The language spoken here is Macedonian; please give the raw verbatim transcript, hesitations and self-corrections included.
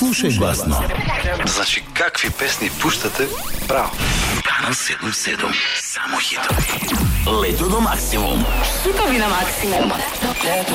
Slušaj glasno. Значи, какви песни пущате? Браво! Канал седем седем. Само хитови. Лето до максимум. Хитови на максимум. Лето